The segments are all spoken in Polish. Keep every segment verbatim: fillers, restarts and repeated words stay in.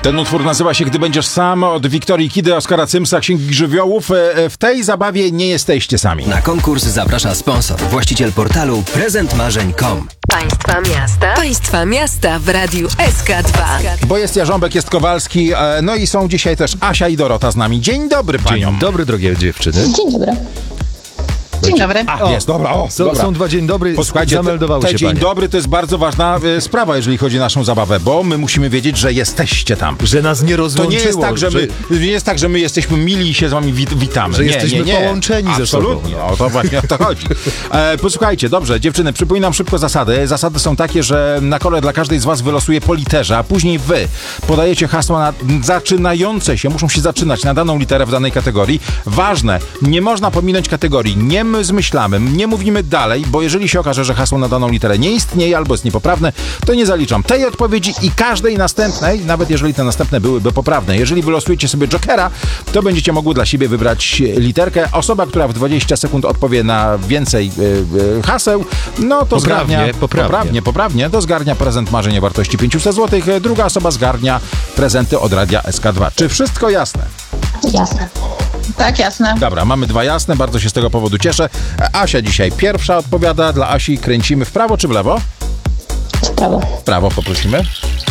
Ten utwór nazywa się Gdy będziesz sam, od Wiktorii Kidy, Oskara Cymsa, Księgi Żywiołów. W tej zabawie nie jesteście sami. Na konkurs zaprasza sponsor, właściciel portalu prezent marzeń kropka com. Państwa miasta. Państwa miasta w Radiu S K dwa. Bo jest Jarząbek, jest Kowalski, no i są dzisiaj też Asia i Dorota z nami. Dzień dobry paniom. Dzień dobry, drogie dziewczyny. Dzień dobry. Dzień dobry. A, jest, dobra, o, Są, dobra. są dwa dzień dobry, Posłuchajcie, zameldowały te, się dzień panie. dobry to jest bardzo ważna e, sprawa, jeżeli chodzi o naszą zabawę, bo my musimy wiedzieć, że jesteście tam. Że nas nie To rozłączyło. nie jest tak, że my, nie jest tak, że my jesteśmy mili i się z wami wit witamy. Że nie, jesteśmy nie, nie. połączeni ze sobą. Absolutnie, no to właśnie o to chodzi. E, posłuchajcie, dobrze, dziewczyny, przypominam szybko zasady. Zasady są takie, że na kole dla każdej z was wylosuje po literze, a później wy podajecie hasła na, zaczynające się, muszą się zaczynać na daną literę w danej kategorii. Ważne, nie można pominąć kategorii. Nie my zmyślamy, nie mówimy dalej, bo jeżeli się okaże, że hasło na daną literę nie istnieje albo jest niepoprawne, to nie zaliczam tej odpowiedzi i każdej następnej, nawet jeżeli te następne byłyby poprawne. Jeżeli wylosujecie sobie jokera, to będziecie mogły dla siebie wybrać literkę. Osoba, która w dwadzieścia sekund odpowie na więcej y, y, haseł, no to Poprawnie, zgarnia... poprawnie. poprawnie, poprawnie, to zgarnia prezent marzeń o wartości pięćset złotych. Druga osoba zgarnia prezenty od Radia S K dwa. Czy wszystko jasne? Jasne. Tak, jasne. Dobra, mamy dwa jasne, bardzo się z tego powodu cieszę. Asia dzisiaj pierwsza odpowiada. Dla Asi kręcimy w prawo czy w lewo? W prawo. W prawo poprosimy.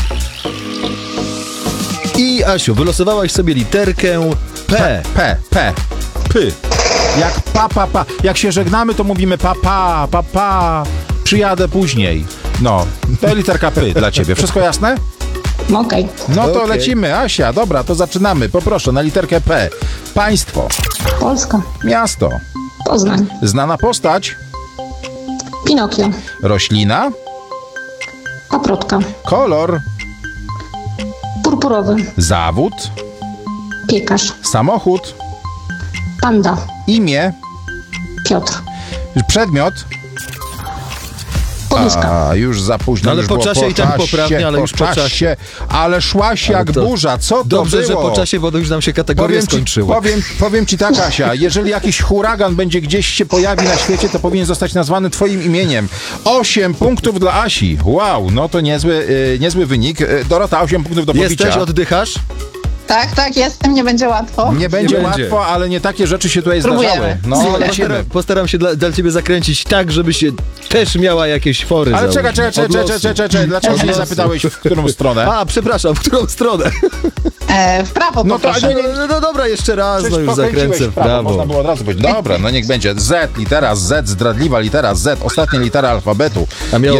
I Asiu, wylosowałaś sobie literkę P. P, P, P. Jak pa, pa, pa. Jak się żegnamy, to mówimy pa, pa, pa, pa. Przyjadę później. No, to literka P dla ciebie. Wszystko jasne? Okej. No to Okej. lecimy. Asia, dobra, to zaczynamy. Poproszę na literkę P. Państwo, Polska. miasto, Poznań. znana postać, Pinokio. roślina, Paprotka. kolor, Purpurowy. zawód, Piekarz. samochód, Panda. imię, Piotr. przedmiot. Poduszka. A, już za późno. No ale już po było czasie i tak poprawnie, ale już po czasie. Ale szłaś jak to burza. Co to Dobrze, było? że po czasie, bo to już nam się kategoria Powiem ci, skończyła. powiem, powiem ci tak, Asia, jeżeli jakiś huragan będzie gdzieś się pojawi na świecie, to powinien zostać nazwany twoim imieniem. Osiem punktów dla Asi. Wow, no to niezły, y, niezły wynik. Y, Dorota, osiem punktów do pobicia. Jesteś, oddychasz? Tak, tak, jestem, nie będzie łatwo. Nie będzie Nie łatwo, będzie. ale nie takie rzeczy się tutaj Spróbujemy. zdarzały. No, Postaram, lecimy. postaram się dla, dla ciebie zakręcić tak, żeby się też miała jakieś fory. Ale czekaj, założyć. czekaj, Od czekaj, losu. czekaj, czekaj, czekaj. Dlaczego Od nie losu. zapytałeś, w którą stronę? A, przepraszam, w którą stronę? E, w prawo No to- poproszę. nie, nie, No, no dobra, jeszcze raz, no już Pokręciłeś zakręcę w prawo. Można było od razu powiedzieć. Dobra, no niech będzie. Z, litera Z, zdradliwa litera Z, ostatnia litera alfabetu. A miało